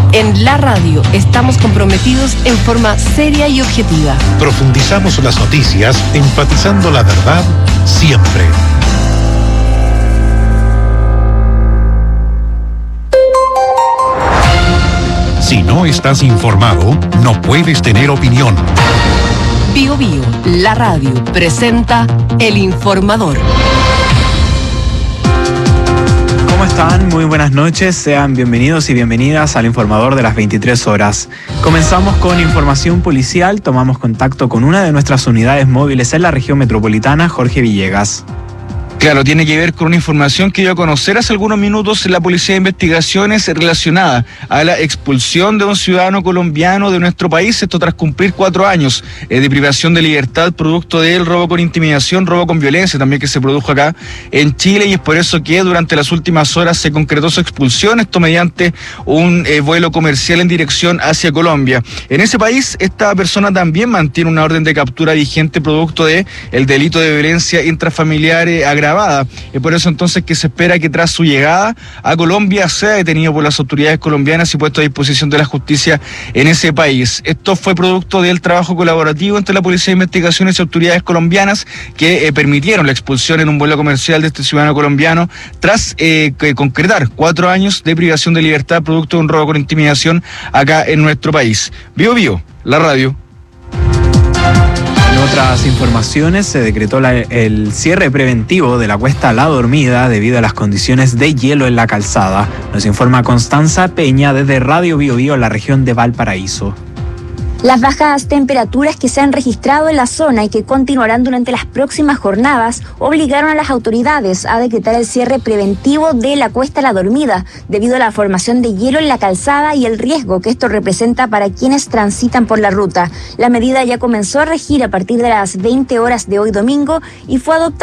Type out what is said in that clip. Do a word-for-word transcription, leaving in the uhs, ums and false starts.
En la radio estamos comprometidos en forma seria y objetiva. Profundizamos las noticias, enfatizando la verdad siempre. Si no estás informado, no puedes tener opinión. Bio Bio, la radio, presenta El Informador. ¿Cómo están? Muy buenas noches, sean bienvenidos y bienvenidas al Informador de las veintitrés horas. Comenzamos con información policial, tomamos contacto con una de nuestras unidades móviles en la región metropolitana, Jorge Villegas. Claro, tiene que ver con una información que dio a conocer hace algunos minutos la Policía de Investigaciones relacionada a la expulsión de un ciudadano colombiano de nuestro país, esto tras cumplir cuatro años eh, de privación de libertad producto del robo con intimidación, robo con violencia también que se produjo acá en Chile, y es por eso que durante las últimas horas se concretó su expulsión, esto mediante un eh, vuelo comercial en dirección hacia Colombia. En ese país, esta persona también mantiene una orden de captura vigente producto de el delito de violencia intrafamiliar eh, agravada. Es por eso entonces que se espera que tras su llegada a Colombia sea detenido por las autoridades colombianas y puesto a disposición de la justicia en ese país. Esto fue producto del trabajo colaborativo entre la Policía de Investigaciones y autoridades colombianas que eh, permitieron la expulsión en un vuelo comercial de este ciudadano colombiano tras eh, concretar cuatro años de privación de libertad producto de un robo con intimidación acá en nuestro país. Bio Bio, la radio. En otras informaciones, se decretó la, el cierre preventivo de la cuesta La Dormida debido a las condiciones de hielo en la calzada. Nos informa Constanza Peña desde Radio Bio Bio en la región de Valparaíso. Las bajas temperaturas que se han registrado en la zona y que continuarán durante las próximas jornadas obligaron a las autoridades a decretar el cierre preventivo de la cuesta La Dormida debido a la formación de hielo en la calzada y el riesgo que esto representa para quienes transitan por la ruta. La medida ya comenzó a regir a partir de las veinte horas de hoy domingo y fue adoptada